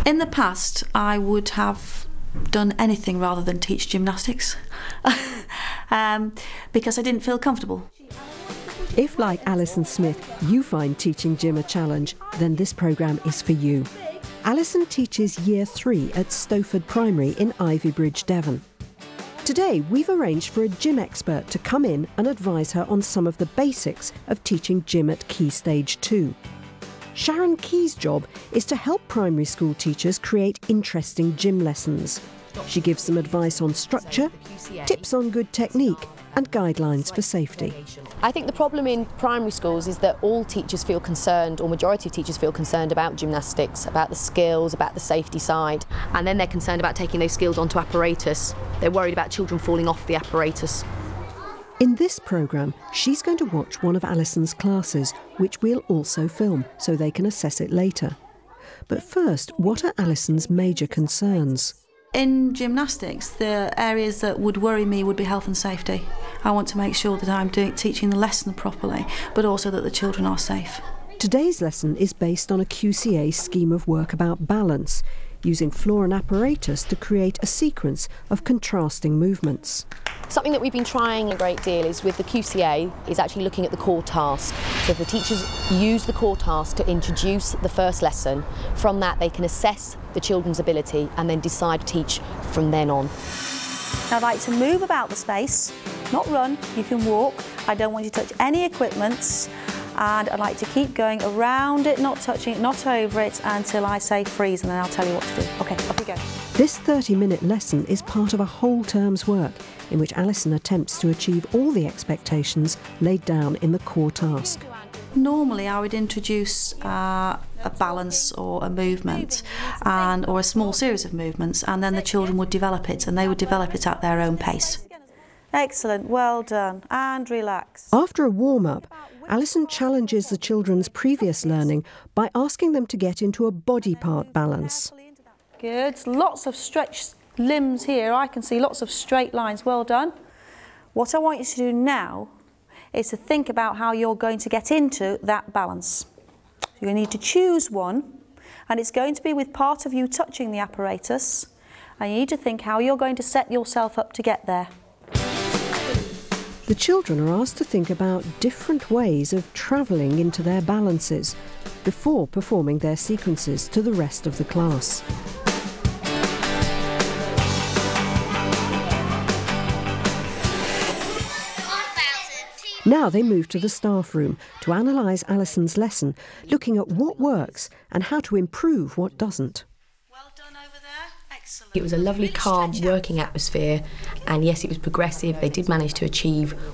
In the past, I would have done anything rather than teach gymnastics because I didn't feel comfortable. If, like Alison Smith, you find teaching gym a challenge, then this programme is for you. Alison teaches Year 3 at Stowford Primary in Ivybridge, Devon. Today, we've arranged for a gym expert to come in and advise her on some of the basics of teaching gym at Key Stage 2. Sharon Key's job is to help primary school teachers create interesting gym lessons. She gives them advice on structure, tips on good technique, and guidelines for safety. I think the problem in primary schools is that all teachers feel concerned, or majority of teachers feel concerned about gymnastics, about the skills, about the safety side, and then they're concerned about taking those skills onto apparatus. They're worried about children falling off the apparatus. In this programme, she's going to watch one of Alison's classes, which we'll also film so they can assess it later. But first, what are Alison's major concerns? In gymnastics, the areas that would worry me would be health and safety. I want to make sure that I'm teaching the lesson properly, but also that the children are safe. Today's lesson is based on a QCA scheme of work about balance, using floor and apparatus to create a sequence of contrasting movements. Something that we've been trying a great deal is with the QCA is actually looking at the core task. So if the teachers use the core task to introduce the first lesson, from that they can assess the children's ability and then decide to teach from then on. I'd like to move about the space, not run, you can walk. I don't want you to touch any equipments, and I'd like to keep going around it, not touching it, not over it, until I say freeze, and then I'll tell you what to do. OK, off we go. This 30-minute lesson is part of a whole term's work in which Alison attempts to achieve all the expectations laid down in the core task. Normally I would introduce a balance or a movement or a small series of movements, and then the children would develop it, and they would develop it at their own pace. Excellent, well done, and relax. After a warm-up, Alison challenges the children's previous learning by asking them to get into a body part balance. Good, lots of stretched limbs here. I can see lots of straight lines, well done. What I want you to do now is to think about how you're going to get into that balance. You're going to need to choose one, and it's going to be with part of you touching the apparatus, and you need to think how you're going to set yourself up to get there. The children are asked to think about different ways of travelling into their balances before performing their sequences to the rest of the class. Now they move to the staff room to analyse Alison's lesson, looking at what works and how to improve what doesn't. Well done over there. Excellent. It was a lovely, calm working atmosphere, and yes, it was progressive. They did manage to achieve